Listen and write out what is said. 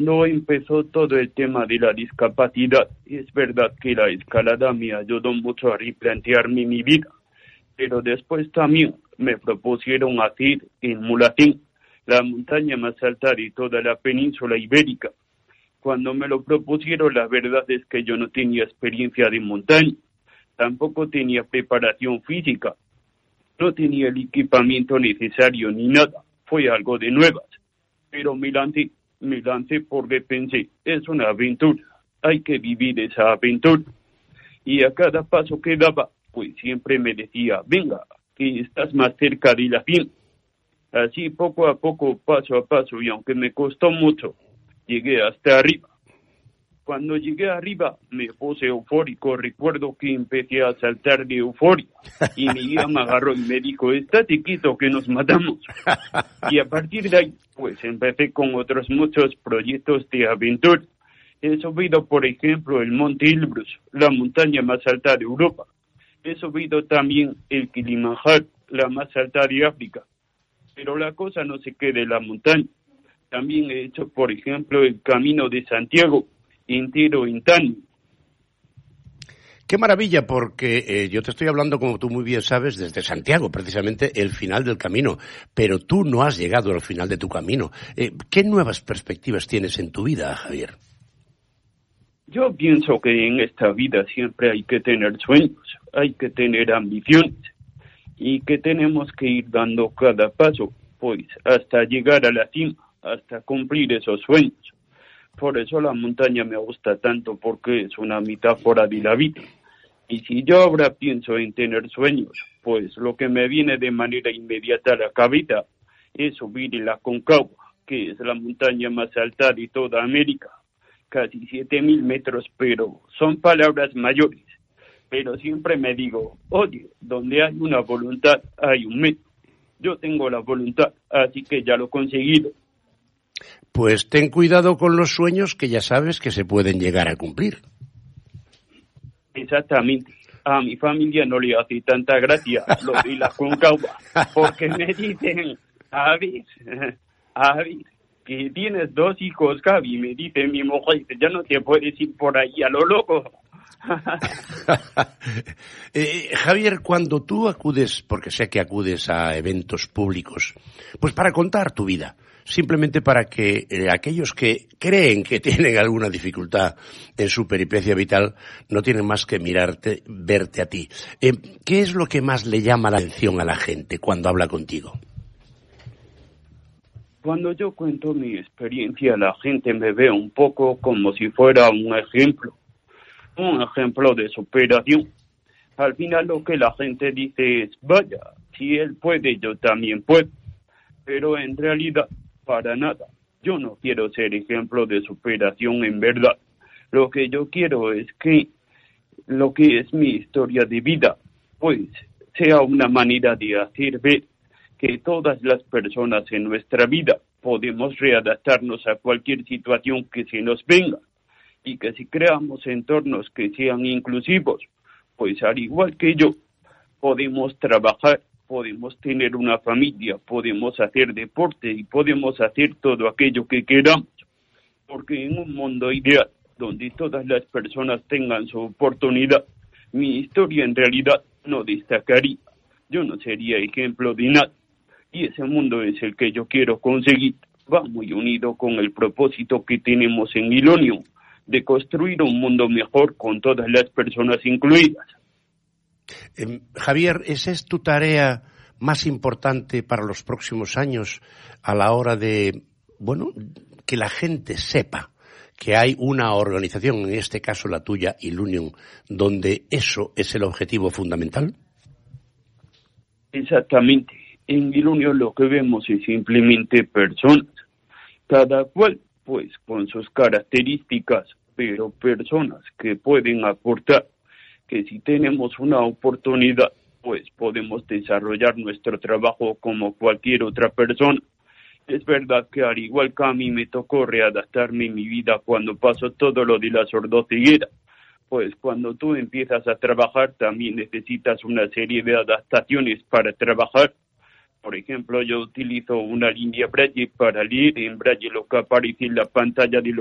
No empezó todo el tema de la discapacidad. Es verdad que la escalada me ayudó mucho a replantearme mi vida, pero después también me propusieron hacer en Mulatín, la montaña más alta de toda la península ibérica. Cuando me lo propusieron, la verdad es que yo no tenía experiencia de montaña, tampoco tenía preparación física, no tenía el equipamiento necesario ni nada, fue algo de nuevas, pero me lancé porque pensé, es una aventura, hay que vivir esa aventura. Y a cada paso que daba, pues siempre me decía, venga, que estás más cerca de la fin. Así poco a poco, paso a paso, y aunque me costó mucho, llegué hasta arriba. Cuando llegué arriba me puse eufórico, recuerdo que empecé a saltar de euforia y mi guía me agarró y me dijo, estate quieto que nos matamos. Y a partir de ahí, pues empecé con otros muchos proyectos de aventura. He subido, por ejemplo, el Monte Elbrus, la montaña más alta de Europa. He subido también el Kilimanjaro, la más alta de África. Pero la cosa no se queda en la montaña. También he hecho, por ejemplo, el Camino de Santiago, entero en Tani. Qué maravilla, porque yo te estoy hablando, como tú muy bien sabes, desde Santiago, precisamente el final del camino, pero tú no has llegado al final de tu camino. ¿Qué nuevas perspectivas tienes en tu vida, Javier? Yo pienso que en esta vida siempre hay que tener sueños, hay que tener ambiciones y que tenemos que ir dando cada paso, pues hasta llegar a la cima, hasta cumplir esos sueños. Por eso la montaña me gusta tanto, porque es una metáfora de la vida. Y si yo ahora pienso en tener sueños, pues lo que me viene de manera inmediata a la cabeza es subir el Aconcagua, que es la montaña más alta de toda América, casi 7.000 metros, pero son palabras mayores. Pero siempre me digo, oye, donde hay una voluntad hay un medio. Yo tengo la voluntad, así que ya lo he conseguido. Pues ten cuidado con los sueños, que ya sabes que se pueden llegar a cumplir. Exactamente. A mi familia no le hace tanta gracia lo de la Aconcagua, porque me dicen, a ver, que tienes 2 hijos, Javi, me dice mi mujer, ya no te puedes ir por ahí a lo loco. Javier, cuando tú acudes, porque sé que acudes a eventos públicos, pues para contar tu vida, simplemente para que aquellos que creen que tienen alguna dificultad en su peripecia vital no tienen más que verte a ti. ¿Qué es lo que más le llama la atención a la gente cuando habla contigo? Cuando yo cuento mi experiencia, la gente me ve un poco como si fuera un ejemplo de superación. Al final lo que la gente dice es, vaya, si él puede, yo también puedo. Pero en realidad, para nada. Yo no quiero ser ejemplo de superación en verdad. Lo que yo quiero es que lo que es mi historia de vida, pues, sea una manera de hacer ver que todas las personas en nuestra vida podemos readaptarnos a cualquier situación que se nos venga, y que si creamos entornos que sean inclusivos, pues al igual que yo, podemos trabajar, podemos tener una familia, podemos hacer deporte y podemos hacer todo aquello que queramos, porque en un mundo ideal, donde todas las personas tengan su oportunidad, mi historia en realidad no destacaría, yo no sería ejemplo de nada, y ese mundo es el que yo quiero conseguir. Va muy unido con el propósito que tenemos en Ilonium, de construir un mundo mejor con todas las personas incluidas. Javier, ¿esa es tu tarea más importante para los próximos años a la hora de, que la gente sepa que hay una organización, en este caso la tuya, Ilunion, donde eso es el objetivo fundamental? Exactamente. En Ilunion lo que vemos es simplemente personas, cada cual pues con sus características, pero personas que pueden aportar, que si tenemos una oportunidad, pues podemos desarrollar nuestro trabajo como cualquier otra persona. Es verdad que al igual que a mí me tocó readaptarme en mi vida cuando pasó todo lo de la sordoceguera, pues cuando tú empiezas a trabajar también necesitas una serie de adaptaciones para trabajar, Por ejemplo, yo utilizo una línea Braille para leer en Braille lo que aparece en la pantalla de